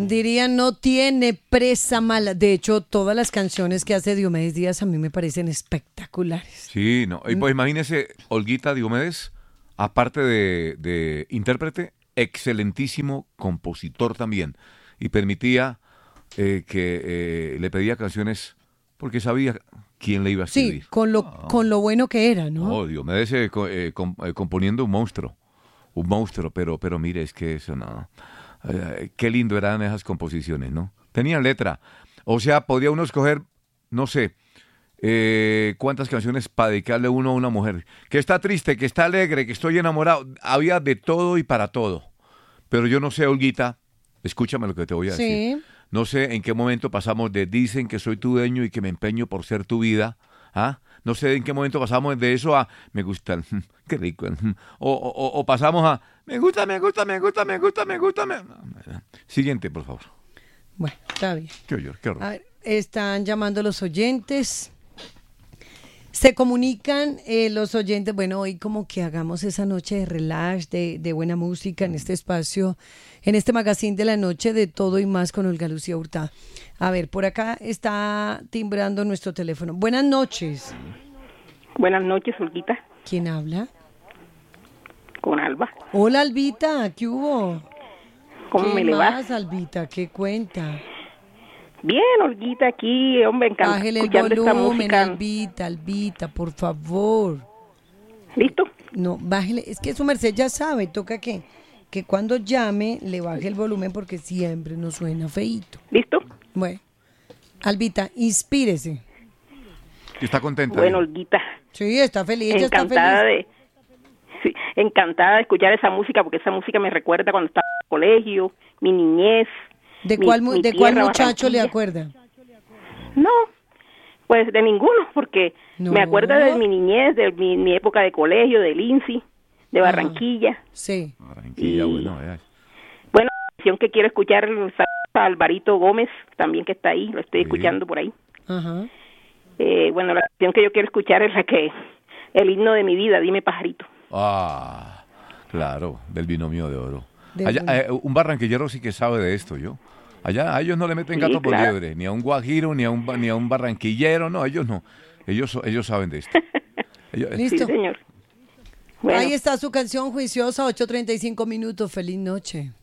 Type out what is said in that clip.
Dirían, no tiene presa mala. De hecho, todas las canciones que hace Diomedes Díaz a mí me parecen espectaculares. Sí, no. Y pues imagínese, Olguita Diomedes, aparte de intérprete, excelentísimo compositor también. Y permitía que le pedía canciones porque sabía quién le iba a escribir. Sí, con lo bueno que era, ¿no? Oh, Diomedes componiendo un monstruo, pero mire, es que eso no. Qué lindo eran esas composiciones, ¿no? Tenían letra. O sea, podía uno escoger, no sé, cuántas canciones para dedicarle uno a una mujer. Que está triste, que está alegre, que estoy enamorado. Había de todo y para todo. Pero yo no sé, Olguita, escúchame lo que te voy a decir. Sí. No sé en qué momento pasamos de dicen que soy tu dueño y que me empeño por ser tu vida. ¿Ah? No sé en qué momento pasamos de eso a me gusta, qué rico. O pasamos a me gusta. Siguiente, por favor. Bueno, está bien. Qué horror. A ver, están llamando los oyentes. Se comunican los oyentes. Bueno, hoy como que hagamos esa noche de relax, de buena música en este espacio, en este magazine de la noche de todo y más con Olga Lucía Hurtado. A ver, por acá está timbrando nuestro teléfono. Buenas noches. Buenas noches, Olguita. ¿Quién habla? Con Alba. Hola, Albita, ¿qué hubo? ¿Cómo me le va? ¿Qué más, Albita? ¿Qué cuenta? Bien, Olguita, aquí, hombre, encantado Bájele el escuchando esta volumen, música. Albita, por favor. ¿Listo? No, bájele, es que su merced ya sabe, toca que cuando llame le baje el volumen porque siempre nos suena feíto. ¿Listo? Bueno, Albita, inspírese. ¿Está contenta? Bueno, Olguita, Sí, está feliz, ella está encantada feliz. sí, encantada de escuchar esa música, porque esa música me recuerda cuando estaba en el colegio, mi niñez. ¿De mi cuál tierra, muchacho le Barranquilla. acuerda? No, pues de ninguno, porque No. me acuerda de mi niñez, de mi época de colegio, del INSI, de Ajá. Barranquilla. Sí. Barranquilla, bueno, Bueno, la canción que quiero escuchar es a Alvarito Gómez, también que está ahí, lo estoy escuchando por ahí. Ajá. Bueno, la canción que yo quiero escuchar es el himno de mi vida, Dime Pajarito. Ah, claro, del binomio de oro. De Allá, bueno. un barranquillero sí que sabe de esto, yo. Allá a ellos no le meten Sí, gato por claro. liebre, ni a un guajiro, ni a un barranquillero, no, ellos no. Ellos saben de esto. Listo. Sí, señor. Bueno. Ahí está su canción juiciosa, 8:35 minutos. Feliz noche.